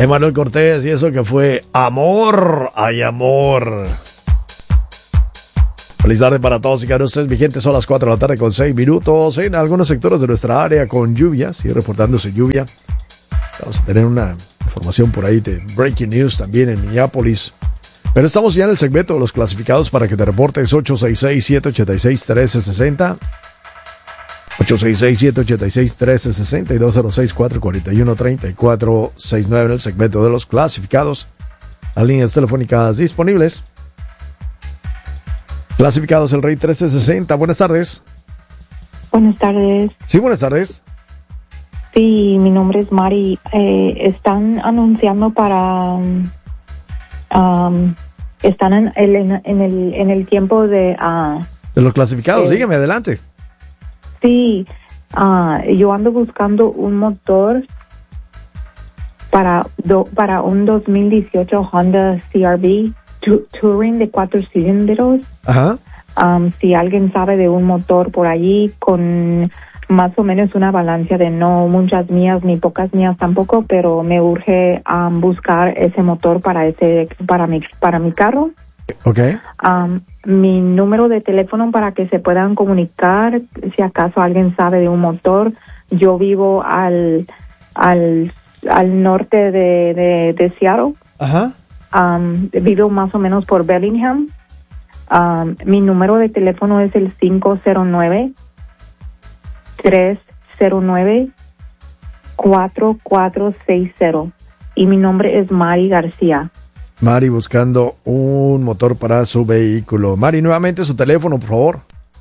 Emanuel Cortés, y eso que fue Amor, hay amor. Feliz tarde para todos y cada uno de ustedes, mi gente. Son las 4 de la tarde con 6 minutos en algunos sectores de nuestra área con lluvia, sigue reportándose lluvia. Vamos a tener una información por ahí de Breaking News también en Minneapolis. Pero estamos ya en el segmento de los clasificados para que te reportes 866-786-1360. 866-786-1360 y 206-441-3469 en el segmento de los clasificados. Las líneas telefónicas disponibles. Clasificados el Rey 1360. Buenas tardes. Buenas tardes. Sí, buenas tardes. Sí, mi nombre es Mari. Están anunciando para... están en el tiempo de... de los clasificados, dígame, adelante. Sí, yo ando buscando un motor para un 2018 Honda CR-V Touring de 4 cilindros. Ajá. Si alguien sabe de un motor por allí con más o menos una balanza de no muchas millas ni pocas millas tampoco, pero me urge buscar ese motor para mi carro. Okay. Mi número de teléfono para que se puedan comunicar si acaso alguien sabe de un motor. Yo vivo al norte de Seattle. Ajá. Vivo más o menos por Bellingham. Mi número de teléfono es el 509-309-4460 y mi nombre es Mari García. Mari buscando un motor para su vehículo. Mari, nuevamente su teléfono, por favor.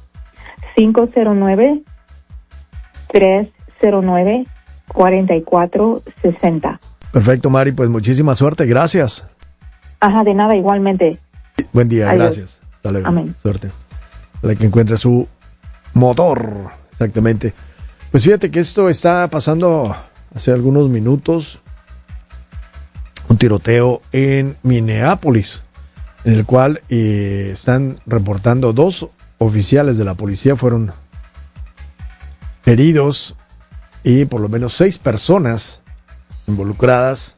509-309-4460. Perfecto, Mari, pues muchísima suerte, gracias. Ajá, de nada, igualmente. Buen día, Adiós. gracias. Hasta luego. Amén. Suerte. Para que encuentre su motor, exactamente. Pues fíjate que esto está pasando hace algunos minutos. Un tiroteo en Minneapolis, en el cual están reportando 2 oficiales de la policía fueron heridos y por lo menos 6 personas involucradas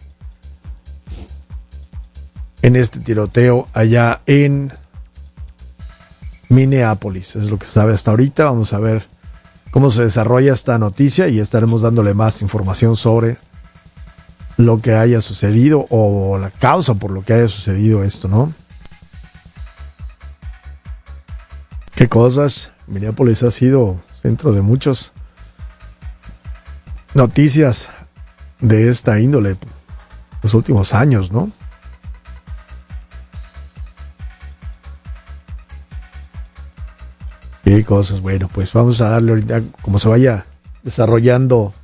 en este tiroteo allá en Minneapolis. Es lo que se sabe hasta ahorita. Vamos a ver cómo se desarrolla esta noticia y estaremos dándole más información sobre lo que haya sucedido o la causa por lo que haya sucedido esto, ¿no? Qué cosas. Minneapolis ha sido centro de muchas noticias de esta índole los últimos años, ¿no? Qué cosas. Bueno, pues vamos a darle ahorita como se vaya desarrollando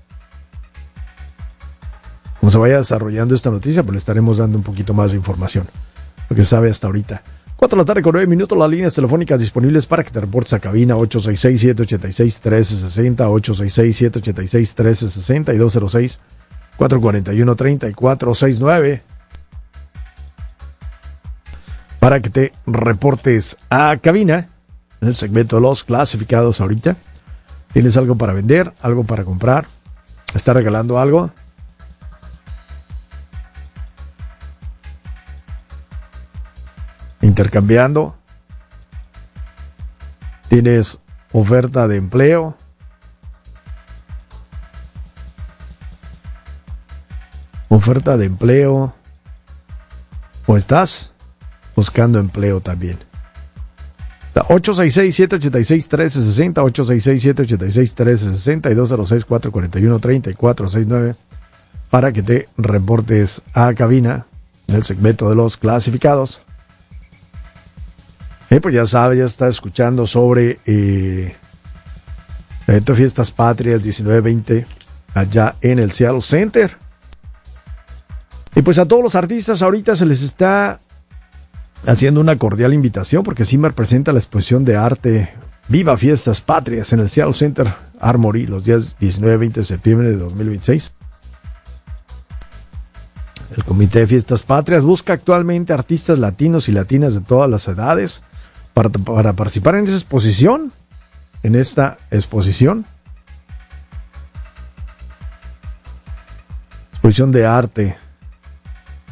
esta noticia, pues le estaremos dando un poquito más de información, lo que se sabe hasta ahorita. 4 de la tarde con 9 minutos, las líneas telefónicas disponibles para que te reportes a cabina 866-786-1360, 866-786-1360 y 206-441-3469 para que te reportes a cabina en el segmento de los clasificados ahorita. ¿Tienes algo para vender? ¿Algo para comprar? ¿Estás regalando algo? Intercambiando. ¿Tienes oferta de empleo? ¿Oferta de empleo? ¿O estás buscando empleo también? 866-786-1360, 866-786-1360 y 206-441-3469 para que te reportes a cabina en el segmento de los clasificados. Pues ya sabes, ya está escuchando sobre el evento Fiestas Patrias 19-20 allá en el Seattle Center. Y pues a todos los artistas ahorita se les está haciendo una cordial invitación porque Zimmer presenta la exposición de arte Viva Fiestas Patrias en el Seattle Center Armory los días 19-20 de septiembre de 2026. El Comité de Fiestas Patrias busca actualmente artistas latinos y latinas de todas las edades para participar en esa exposición, exposición de arte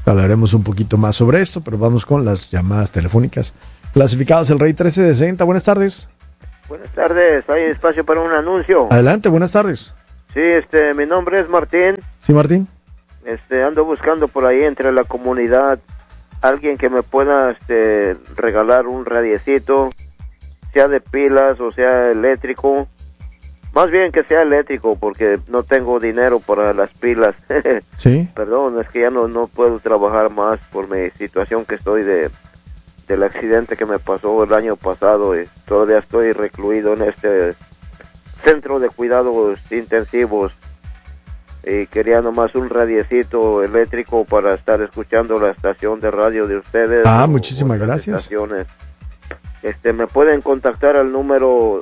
Hablaremos un poquito más sobre esto, pero vamos con las llamadas telefónicas. Clasificados el Rey 1360, buenas tardes. Buenas tardes, hay espacio para un anuncio. Adelante, buenas tardes. Sí, mi nombre es Martín. Sí, Martín. Ando buscando por ahí entre la comunidad alguien que me pueda regalar un radiecito, sea de pilas o sea eléctrico. Más bien que sea eléctrico porque no tengo dinero para las pilas. Sí. Perdón, es que ya no puedo trabajar más por mi situación que estoy del accidente que me pasó el año pasado y todavía estoy recluido en este centro de cuidados intensivos y quería nomás un radiecito eléctrico para estar escuchando la estación de radio de ustedes. Muchísimas gracias. Estaciones. Me pueden contactar al número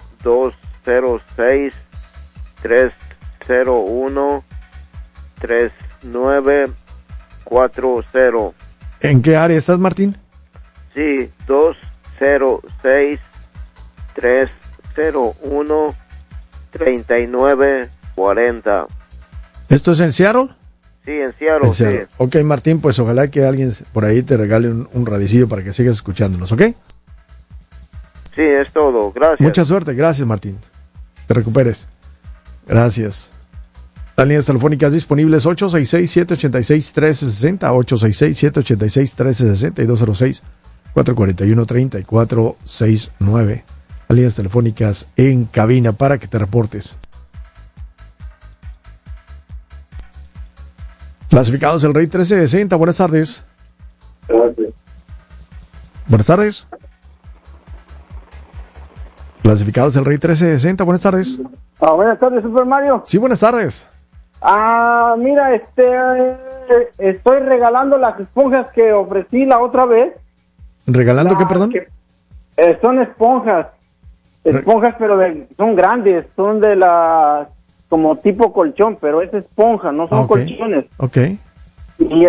206-301-3940. ¿En qué área estás, Martín? Sí, 206-301-3940. ¿Esto es en Seattle? Sí, en Seattle, sí. Ok, Martín, pues ojalá que alguien por ahí te regale un radicillo para que sigas escuchándonos, ¿ok? Sí, es todo, gracias. Mucha suerte, gracias, Martín. Te recuperes. Gracias. Las líneas telefónicas disponibles 866-786-1360, 866-786-1360 y 206-441-3469. Las líneas telefónicas en cabina para que te reportes. Clasificados el Rey 1360, buenas tardes. Buenas tardes. Clasificados el Rey 1360, buenas tardes. Buenas tardes, Super Mario. Sí, buenas tardes. Mira, estoy regalando las esponjas que ofrecí la otra vez. ¿Regalando qué, perdón? Son esponjas, pero son grandes, son de las como tipo colchón, pero es esponja, no son colchones. Ok. Y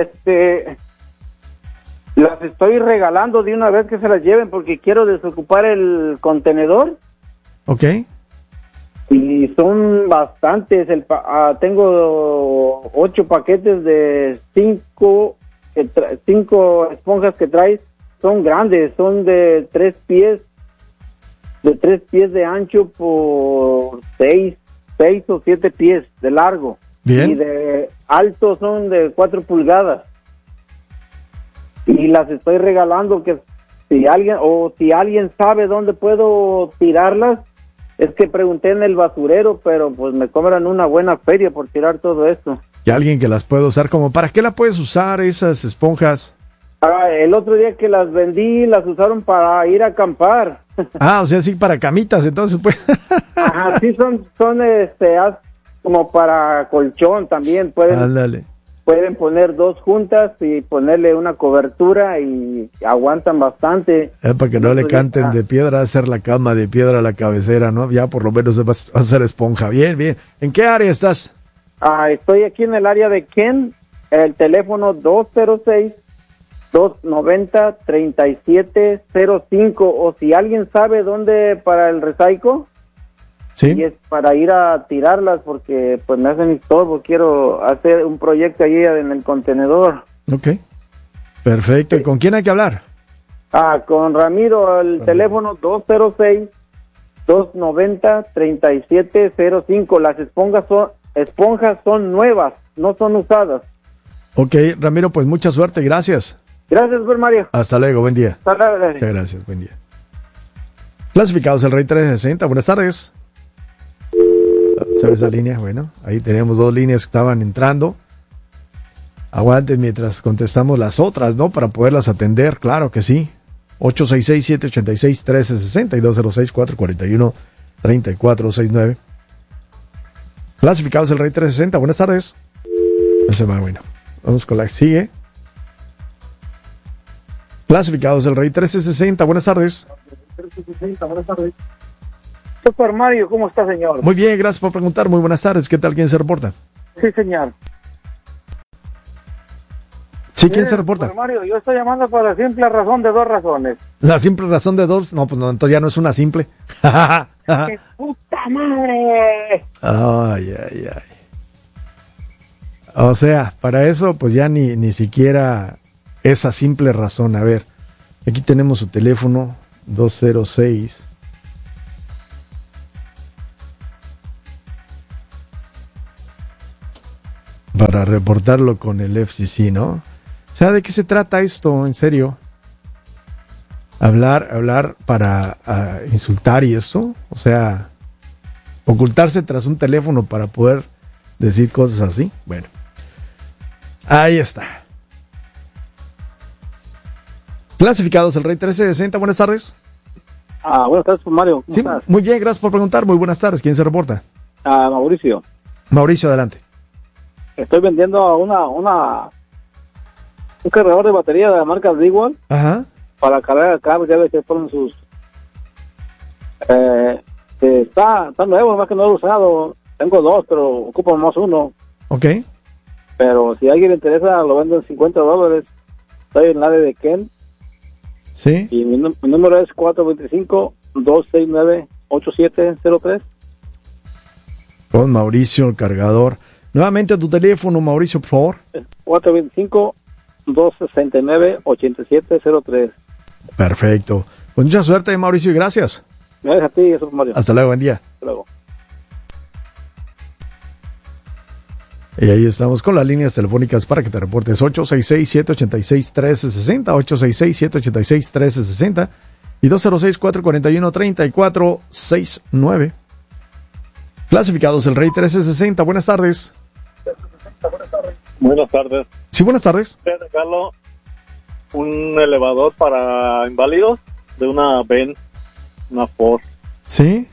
las estoy regalando de una vez que se las lleven porque quiero desocupar el contenedor. Ok. Y son bastantes. Tengo 8 paquetes de 5 esponjas que trae. Son grandes, son de 3 pies de ancho por 6 o 7 pies de largo. Bien. Y de alto son de 4 pulgadas. Y las estoy regalando que si alguien sabe dónde puedo tirarlas. Es que pregunté en el basurero, pero pues me cobran una buena feria por tirar todo esto. ¿Y alguien que las pueda usar como para qué la puedes usar esas esponjas? El otro día que las vendí, las usaron para ir a acampar. O sea, sí, para camitas, entonces pues. Ajá, sí, son como para colchón también. Pueden poner 2 juntas y ponerle una cobertura y aguantan bastante. Para que no le canten de piedra, hacer la cama de piedra a la cabecera, ¿no? Ya por lo menos va a hacer esponja. Bien, bien. ¿En qué área estás? Estoy aquí en el área de Ken, el teléfono 206-290-3705. O si alguien sabe dónde para el recycle. Sí. Y es para ir a tirarlas porque pues me hacen estorbo. Quiero hacer un proyecto allí en el contenedor. Ok. Perfecto. ¿Y con quién hay que hablar? Con Ramiro, el teléfono 206-290-3705. Las esponjas son nuevas, no son usadas. Ok, Ramiro, pues mucha suerte. Gracias. Gracias, Mario. Hasta luego. Buen día. Hasta luego. Muchas gracias. Buen día. Clasificados el Rey 360. Buenas tardes. ¿Sabe esa línea? Bueno, ahí tenemos 2 líneas que estaban entrando. Aguanten mientras contestamos las otras, ¿no? Para poderlas atender, claro que sí. 866-786-1360 y 206-441-3469. Clasificados el Rey 360. Buenas tardes. Ese va, bueno. Vamos con la que sigue. Clasificados el Rey 1360. Buenas tardes. Super Mario, ¿cómo está, señor? Muy bien, gracias por preguntar. Muy buenas tardes. ¿Qué tal? ¿Quién se reporta? Sí, señor. Sí, ¿quién se reporta? Super Mario, yo estoy llamando por la simple razón de 2 razones. ¿La simple razón de 2? No, pues no, entonces ya no es una simple. ¡Qué puta madre! Ay. O sea, para eso pues ya ni siquiera esa simple razón. A ver, aquí tenemos su teléfono 206. Para reportarlo con el FCC, ¿no? O sea, ¿de qué se trata esto? En serio. Hablar para insultar y eso. O sea, ocultarse tras un teléfono para poder decir cosas así. Bueno, ahí está. Clasificados, el Rey 1360. Buenas tardes. Buenas tardes, Mario. ¿Cómo estás? Muy bien, gracias por preguntar. Muy buenas tardes. ¿Quién se reporta? Mauricio. Mauricio, adelante. Estoy vendiendo un cargador de batería de la marca Dewalt. Ajá. Para cargar el carro. Ya ves que ponen sus... está nuevo, más que no lo he usado. Tengo dos, pero ocupo más uno. Ok. Pero si a alguien le interesa, lo vendo en $50. Estoy en el área de Kent. Sí. Y mi número es 425-269-8703. Con Mauricio, el cargador. Nuevamente a tu teléfono, Mauricio, por favor. 425-269-8703. Perfecto. Pues mucha suerte, Mauricio, y gracias. Gracias a ti, eso, Mario. Hasta luego, buen día. Hasta luego. Y ahí estamos con las líneas telefónicas para que te reportes 866-786-1360, 866-786-1360 y 206-441-3469. Clasificados, el Rey 1360. Buenas tardes. Buenas tardes. Sí, buenas tardes. Te regalo un elevador para inválidos de una Ben, una Ford. ¿Sí?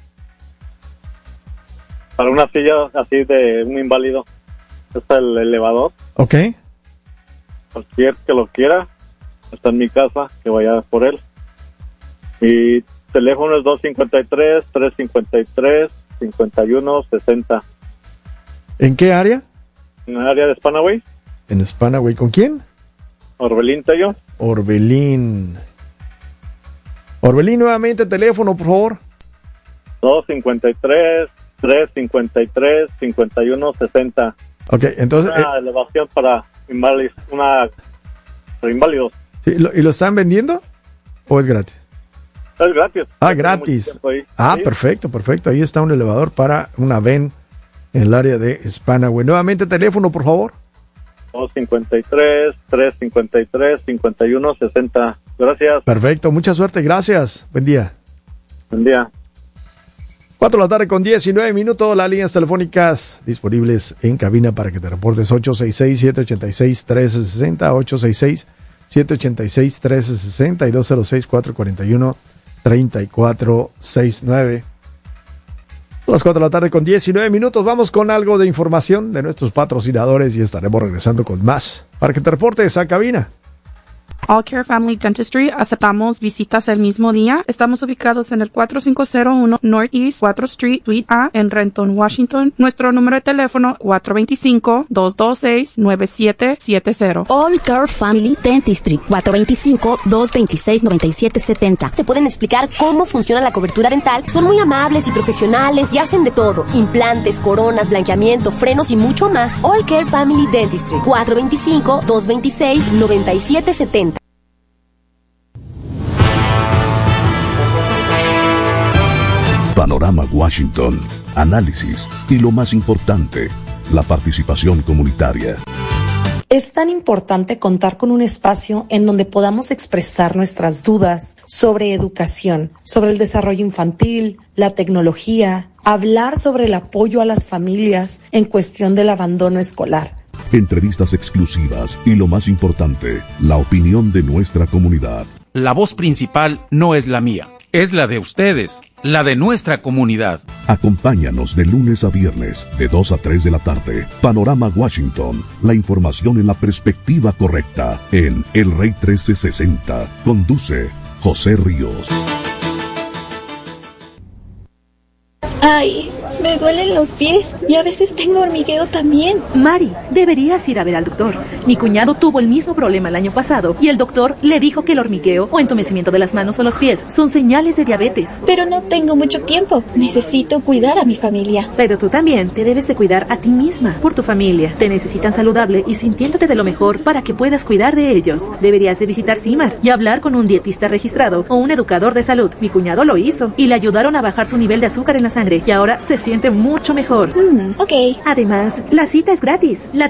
Para una silla así de un inválido. Está el elevador. Ok. Cualquier que lo quiera, está en mi casa, que vaya por él. Mi teléfono es 253-353-5160. ¿En qué área? En el área de Spanaway. En Spanaway. ¿Con quién? Orbelín Tello. Orbelín. Orbelín, nuevamente teléfono, por favor. 253-353-5160. Ok, entonces... Una elevación para inválidos. Para inválidos. ¿Sí? ¿Y lo están vendiendo? ¿O es gratis? Es gratis. Gratis. Sí. Perfecto. Ahí está un elevador para una VEN en el área de Spanaway. Nuevamente teléfono, por favor. 253-353-5160. Gracias. Perfecto, mucha suerte, gracias. Buen día. Buen día. 4:19 las líneas telefónicas disponibles en cabina para que te reportes 866-786-1360, 866-786-1360 y 206-441-3469. Las 4:19 vamos con algo de información de nuestros patrocinadores y estaremos regresando con más para que te reportes a cabina. All Care Family Dentistry, aceptamos visitas el mismo día. Estamos ubicados en el 4501 Northeast 4th Street, Suite A, en Renton, Washington. Nuestro número de teléfono 425-226-9770. All Care Family Dentistry, 425-226-9770. Te pueden explicar cómo funciona la cobertura dental. Son muy amables y profesionales y hacen de todo. Implantes, coronas, blanqueamiento, frenos y mucho más. All Care Family Dentistry, 425-226-9770. Panorama Washington, análisis y lo más importante, la participación comunitaria. Es tan importante contar con un espacio en donde podamos expresar nuestras dudas sobre educación, sobre el desarrollo infantil, la tecnología, hablar sobre el apoyo a las familias en cuestión del abandono escolar. Entrevistas exclusivas y lo más importante, la opinión de nuestra comunidad. La voz principal no es la mía, es la de ustedes, la de nuestra comunidad. Acompáñanos de lunes a viernes, de 2 a 3 de la tarde. Panorama Washington, la información en la perspectiva correcta, en El Rey 1360. Conduce José Ríos. Ay, Me duelen los pies y a veces tengo hormigueo también. Mari, deberías ir a ver al doctor. Mi cuñado tuvo el mismo problema el año pasado y el doctor le dijo que el hormigueo o entumecimiento de las manos o los pies son señales de diabetes. Pero no tengo mucho tiempo. Necesito cuidar a mi familia. Pero tú también te debes de cuidar a ti misma, por tu familia. Te necesitan saludable y sintiéndote de lo mejor para que puedas cuidar de ellos. Deberías de visitar CIMAR y hablar con un dietista registrado o un educador de salud. Mi cuñado lo hizo y le ayudaron a bajar su nivel de azúcar en la sangre y ahora se siente mucho mejor. Ok. Además, la cita es gratis. La